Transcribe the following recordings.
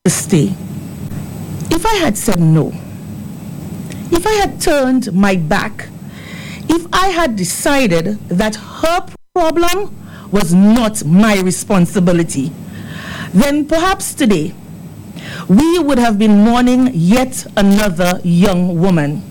to stay. If I had said no, if I had turned my back, if I had decided that her problem was not my responsibility, then perhaps today we would have been mourning yet another young woman.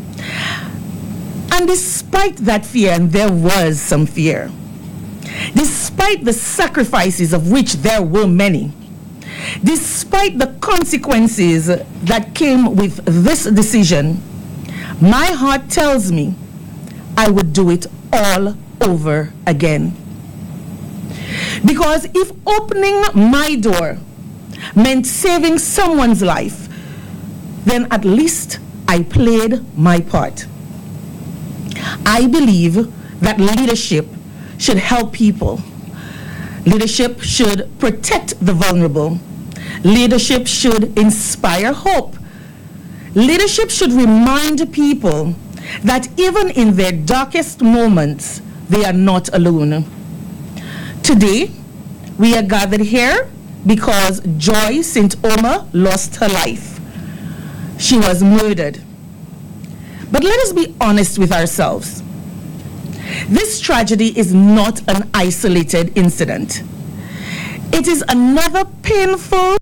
And despite that fear, and there was some fear, despite the sacrifices of which there were many, despite the consequences that came with this decision, my heart tells me I would do it all over again. Because if opening my door meant saving someone's life, then at least I played my part. I believe that leadership should help people. Leadership should protect the vulnerable. Leadership should inspire hope. Leadership should remind people that even in their darkest moments, they are not alone. Today, we are gathered here because Joy St. Omer lost her life. She was murdered. But let us be honest with ourselves. This tragedy is not an isolated incident. It is another painful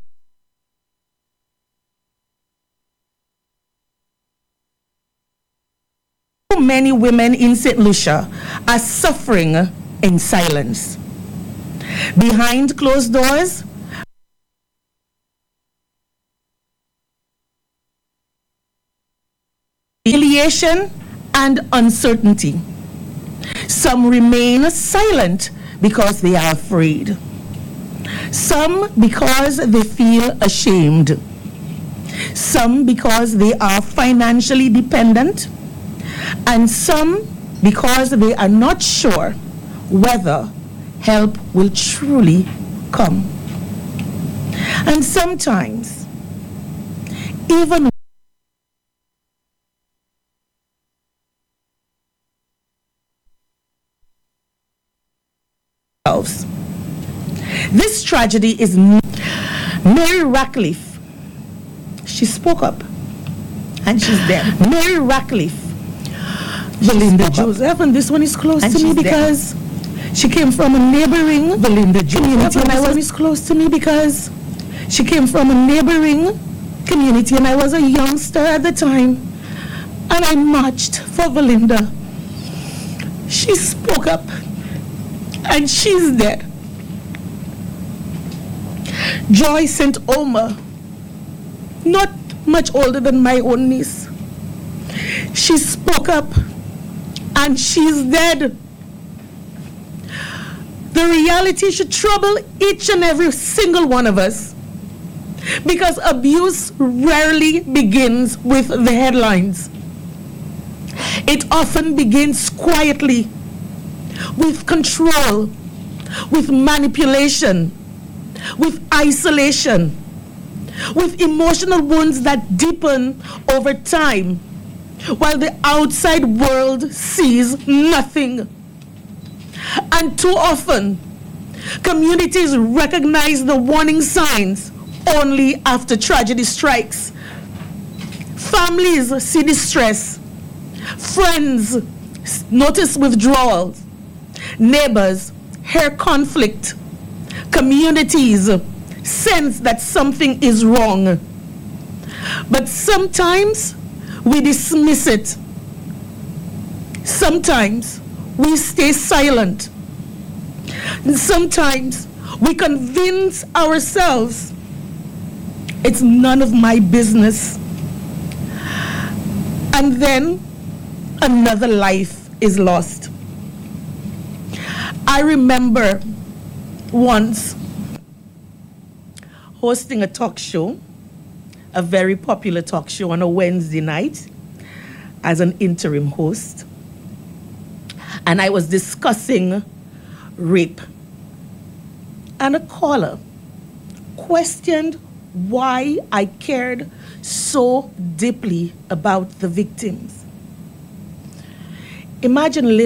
many women in St. Lucia are suffering in silence. Behind closed doors, humiliation and uncertainty. Some remain silent because they are afraid. Some because they feel ashamed. Some because they are financially dependent. And some because they are not sure whether help will truly come. And sometimes, even this tragedy is Mary Ratcliffe. She spoke up and she's there. Mary Ratcliffe, Belinda Joseph, and this one is close to me because she came from a neighboring Belinda community, and I was close to me because she came from a neighboring community, and I was a youngster at the time, and I marched for Belinda. She spoke up, and she's dead. Joy St. Omer, not much older than my own niece, she spoke up, and she's dead. The reality should trouble each and every single one of us, because abuse rarely begins with the headlines. It often begins quietly, with control, with manipulation, with isolation, with emotional wounds that deepen over time, while the outside world sees nothing. And too often, communities recognize the warning signs only after tragedy strikes. Families see distress. Friends notice withdrawal. Neighbors hear conflict. Communities sense that something is wrong. But sometimes we dismiss it. Sometimes we stay silent. And sometimes we convince ourselves it's none of my business. And then another life is lost. I remember once hosting a talk show, a very popular talk show on a Wednesday night as an interim host. And I was discussing rape. And a caller questioned why I cared so deeply about the victims. Imagine living